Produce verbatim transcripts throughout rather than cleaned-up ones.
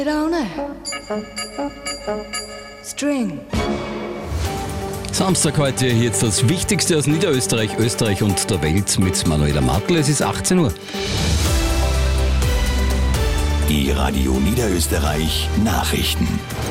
String. Samstag heute, jetzt das Wichtigste aus Niederösterreich, Österreich und der Welt mit Manuela Martl. Es ist achtzehn Uhr. Die Radio Niederösterreich Nachrichten.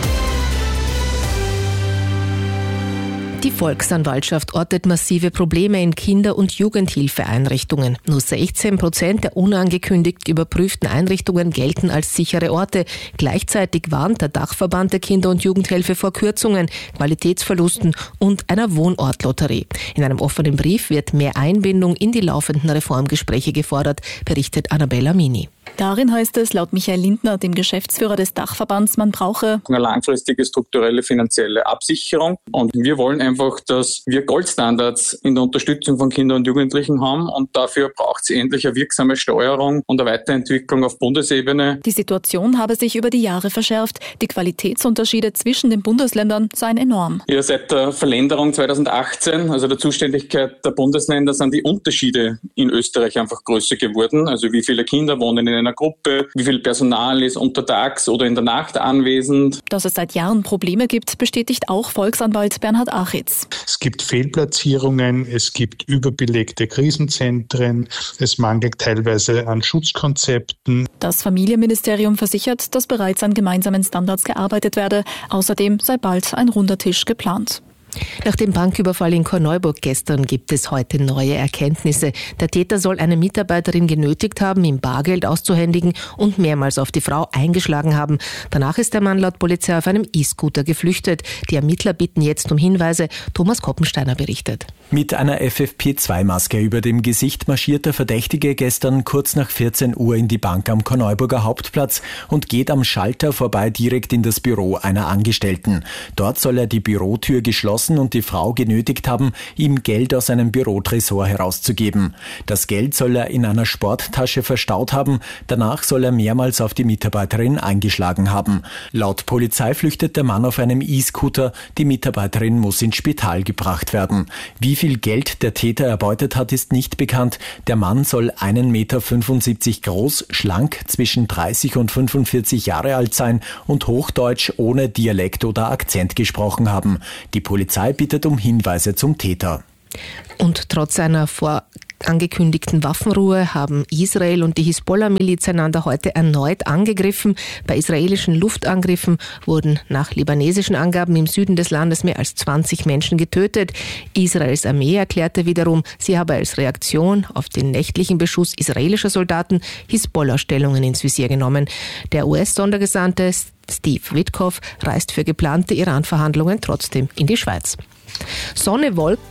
Die Volksanwaltschaft ortet massive Probleme in Kinder- und Jugendhilfeeinrichtungen. Nur sechzehn Prozent der unangekündigt überprüften Einrichtungen gelten als sichere Orte. Gleichzeitig warnt der Dachverband der Kinder- und Jugendhilfe vor Kürzungen, Qualitätsverlusten und einer Wohnortlotterie. In einem offenen Brief wird mehr Einbindung in die laufenden Reformgespräche gefordert, berichtet Annabella Mini. Darin heißt es laut Michael Lindner, dem Geschäftsführer des Dachverbands, man brauche eine langfristige strukturelle finanzielle Absicherung. Und wir wollen einfach, dass wir Goldstandards in der Unterstützung von Kindern und Jugendlichen haben. Und dafür braucht es endlich eine wirksame Steuerung und eine Weiterentwicklung auf Bundesebene. Die Situation habe sich über die Jahre verschärft. Die Qualitätsunterschiede zwischen den Bundesländern seien enorm. Ja, seit der Verlängerung zweitausendachtzehn, also der Zuständigkeit der Bundesländer, sind die Unterschiede in Österreich einfach größer geworden. Also wie viele Kinder wohnen in einer Gruppe, wie viel Personal ist untertags oder in der Nacht anwesend. Dass es seit Jahren Probleme gibt, bestätigt auch Volksanwalt Bernhard Achitz. Es gibt Fehlplatzierungen, es gibt überbelegte Krisenzentren, es mangelt teilweise an Schutzkonzepten. Das Familienministerium versichert, dass bereits an gemeinsamen Standards gearbeitet werde. Außerdem sei bald ein runder Tisch geplant. Nach dem Banküberfall in Korneuburg gestern gibt es heute neue Erkenntnisse. Der Täter soll eine Mitarbeiterin genötigt haben, ihm Bargeld auszuhändigen und mehrmals auf die Frau eingeschlagen haben. Danach ist der Mann laut Polizei auf einem E-Scooter geflüchtet. Die Ermittler bitten jetzt um Hinweise. Thomas Koppensteiner berichtet. Mit einer F F P zwei Maske über dem Gesicht marschiert der Verdächtige gestern kurz nach vierzehn Uhr in die Bank am Korneuburger Hauptplatz und geht am Schalter vorbei direkt in das Büro einer Angestellten. Dort soll er die Bürotür geschlossen und die Frau genötigt haben, ihm Geld aus einem Bürotresor herauszugeben. Das Geld soll er in einer Sporttasche verstaut haben. Danach soll er mehrmals auf die Mitarbeiterin eingeschlagen haben. Laut Polizei flüchtet der Mann auf einem E-Scooter. Die Mitarbeiterin muss ins Spital gebracht werden. Wie viel Geld der Täter erbeutet hat, ist nicht bekannt. Der Mann soll einen Meter fünfundsiebzig groß, schlank, zwischen dreißig und fünfundvierzig Jahre alt sein und Hochdeutsch ohne Dialekt oder Akzent gesprochen haben. Die Polizei bittet um Hinweise zum Täter. Und trotz einer vorangekündigten Waffenruhe haben Israel und die Hisbollah-Miliz einander heute erneut angegriffen. Bei israelischen Luftangriffen wurden nach libanesischen Angaben im Süden des Landes mehr als zwanzig Menschen getötet. Israels Armee erklärte wiederum, sie habe als Reaktion auf den nächtlichen Beschuss israelischer Soldaten Hisbollah-Stellungen ins Visier genommen. Der U S-Sondergesandte Steve Witkoff reist für geplante Iran-Verhandlungen trotzdem in die Schweiz. Sonne, Wolken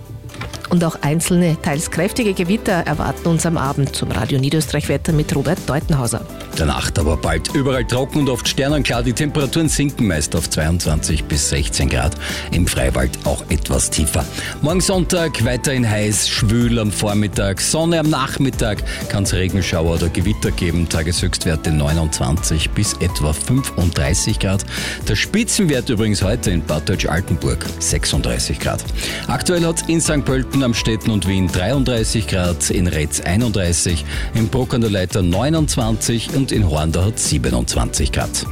und auch einzelne, teils kräftige Gewitter erwarten uns am Abend. Zum Radio Niederösterreich-Wetter mit Robert Deutenhauser. Der Nacht aber bald überall trocken und oft sternenklar. Die Temperaturen sinken meist auf zweiundzwanzig bis sechzehn Grad. Im Freiwald auch etwas tiefer. Morgen Sonntag weiterhin heiß, schwül am Vormittag. Sonne am Nachmittag, kann es Regenschauer oder Gewitter geben. Tageshöchstwerte neunundzwanzig bis etwa fünfunddreißig Grad. Der Spitzenwert übrigens heute in Bad Deutsch-Altenburg sechsunddreißig Grad. Aktuell hat es in Sankt Pölten, Amstetten und Wien dreiunddreißig Grad, in Retz einunddreißig, in Bruck an der Leiter neunundzwanzig und in Horn da hat siebenundzwanzig Grad.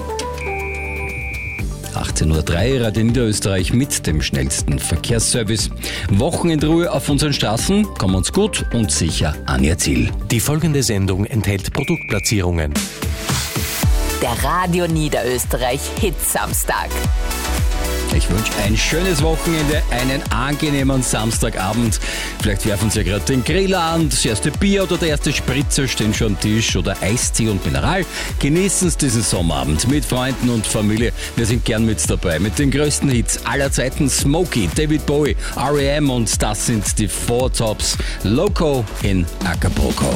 achtzehn Uhr drei, Radio Niederösterreich mit dem schnellsten Verkehrsservice. Wochenendruhe auf unseren Straßen, kommen uns gut und sicher an ihr Ziel. Die folgende Sendung enthält Produktplatzierungen. Der Radio Niederösterreich Hit Samstag. Ich wünsche ein schönes Wochenende, einen angenehmen Samstagabend. Vielleicht werfen Sie ja gerade den Grill an, das erste Bier oder der erste Spritzer stehen schon am Tisch oder Eistee und Mineral. Genießen Sie diesen Sommerabend mit Freunden und Familie. Wir sind gern mit dabei mit den größten Hits aller Zeiten. Smokey, David Bowie, R E M und das sind die Four Tops. Loco in Acapulco.